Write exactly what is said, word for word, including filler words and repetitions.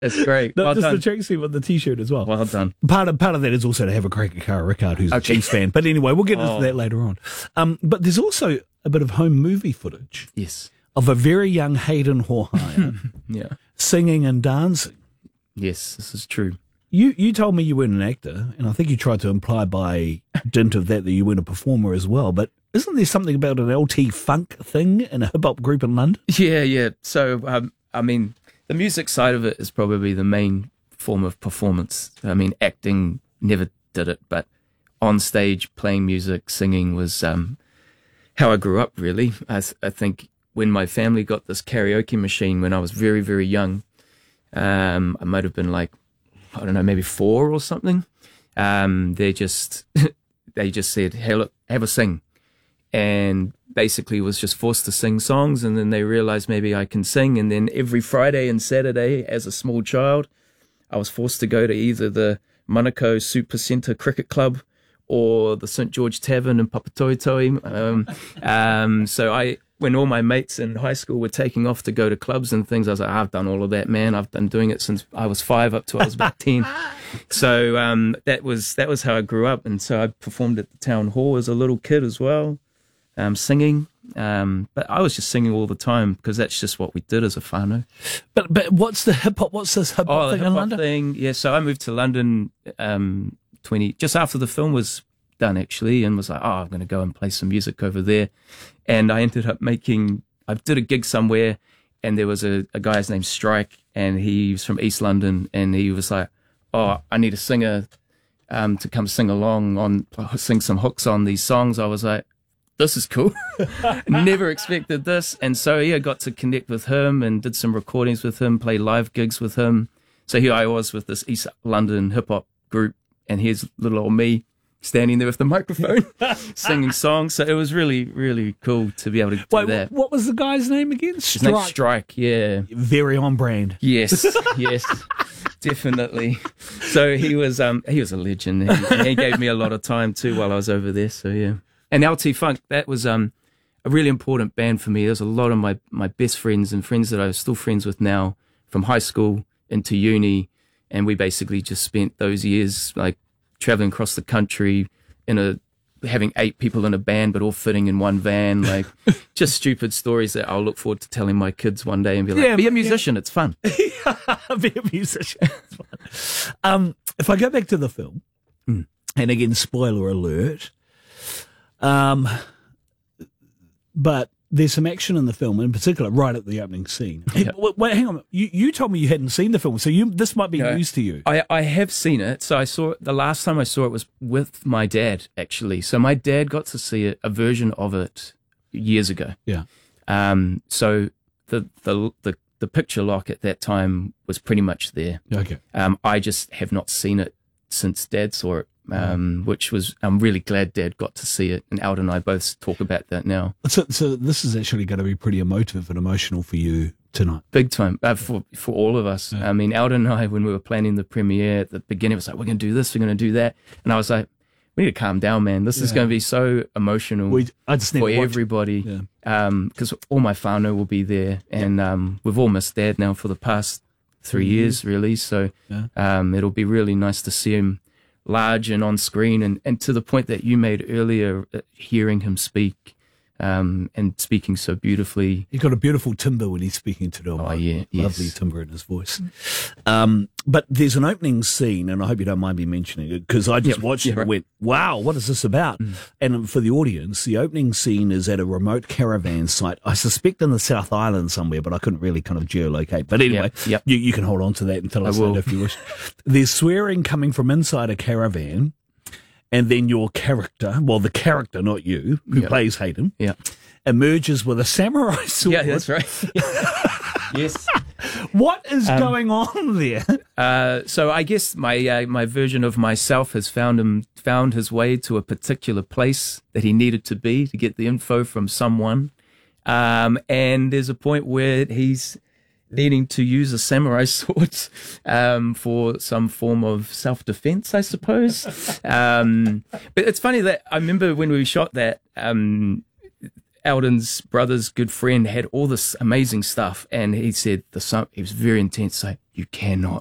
It's great. Not Well just done. the tracksuit, but the T-shirt as well. Well done. Part of part of that is also to have a crack at Cara Rickard, who's a Okay. Chiefs fan. But anyway, we'll get into Oh. that later on. Um, but there's also a bit of home movie footage Yes. of a very young Hayden Horhaya Yeah. singing and dancing. Yes, this is true. You you told me you weren't an actor, and I think you tried to imply by dint of that that you weren't a performer as well. But isn't there something about an L T funk thing in a hip hop group in London? Yeah, yeah. So, um, I mean, the music side of it is probably the main form of performance. I mean, acting never did it, but on stage, playing music, singing was um, how I grew up, really. I, th- I think when my family got this karaoke machine when I was very, very young, um, I might have been like, I don't know, maybe four or something. Um, they just, they just said, hey, look, have a sing. And basically was just forced to sing songs, and then they realized maybe I can sing. And then every Friday and Saturday as a small child, I was forced to go to either the Monaco Super Centre Cricket Club or the Saint George Tavern in Papatoetoe. Um, um, so I, when all my mates in high school were taking off to go to clubs and things, I was like, I've done all of that, man. I've been doing it since I was five up to I was about ten. So um, that was that was how I grew up. And so I performed at the town hall as a little kid as well. Um, singing, um, but I was just singing all the time because that's just what we did as a whānau. But but what's the hip hop? What's this hip hop Oh, the thing in hip-hop London? thing, yeah. So I moved to London um, twenty just after the film was done, actually, and was like, oh, I'm going to go and play some music over there. And I ended up making. I did a gig somewhere, and there was a, a guy, his name's Strike, and he was from East London, and he was like, oh, I need a singer um, to come sing along on, sing some hooks on these songs. I was like, this is cool. Never expected this. And so, yeah, got to connect with him and did some recordings with him, play live gigs with him. So here I was with this East London hip hop group, and here's little old me standing there with the microphone singing songs. So it was really, really cool to be able to do Wait, that. what was the guy's name again? His name's Strike, yeah. Very on brand. Yes, yes, definitely. So he was um he was a legend. He, he gave me a lot of time too while I was over there. So yeah. And L T Funk, that was um a really important band for me. There's a lot of my, my best friends and friends that I'm still friends with now from high school into uni, and we basically just spent those years like traveling across the country in a having eight people in a band, but all fitting in one van, like just stupid stories that I'll look forward to telling my kids one day and be like, Yeah, be a musician, yeah. It's fun. Be a musician. It's fun. Um, if I go back to the film, Mm. and again, spoiler alert, um, but there's some action in the film, in particular, right at the opening scene. Hey, Yeah. wait, wait, hang on. You, you told me you hadn't seen the film, so you this might be No. news to you. I, I have seen it. So I saw it, the last time I saw it was with my dad, actually. So my dad got to see it, a version of it years ago. Yeah. Um, so the, the, the, the picture lock at that time was pretty much there. Okay. Um, I just have not seen it since Dad saw it, um, which was, I'm really glad Dad got to see it. And Alden and I both talk about that now. So, so this is actually going to be pretty emotive and emotional for you tonight. Big time, uh, for, for all of us. Yeah. I mean, Alden and I, when we were planning the premiere at the beginning, it was like, we're going to do this, we're going to do that. And I was like, we need to calm down, man. This is Yeah. going to be so emotional We, I just need for to watch. everybody. Yeah. Um, because all my whānau will be there. And um, we've all missed Dad now for the past three Mm-hmm. years, really. So Yeah. um, it'll be really nice to see him large and on screen, and, and to the point that you made earlier, uh, hearing him speak um, and speaking so beautifully. He's got a beautiful timbre when he's speaking to them. Oh, yeah, Lovely yes. timbre in his voice. Um, but there's an opening scene, and I hope you don't mind me mentioning it, because I just Yep, watched yeah, it right. and went, wow, what is this about? Mm. And for the audience, the opening scene is at a remote caravan site, I suspect in the South Island somewhere, but I couldn't really kind of geolocate. But anyway, Yep, yep. You, you can hold on to that and tell I us will. later if you wish. There's swearing coming from inside a caravan, and then your character, well, the character, not you, who Yep. plays Hayden, Yeah. emerges with a samurai sword. Yeah, that's right. Yes. What is Um, going on there? Uh, so I guess my uh, my version of myself has found him found his way to a particular place that he needed to be to get the info from someone, um, and there's a point where he's needing to use a samurai sword um, for some form of self-defense, I suppose. Um, but it's funny that I remember when we shot that. Um, Eldon's brother's good friend had all this amazing stuff, and he said the song, he was very intense, like, you cannot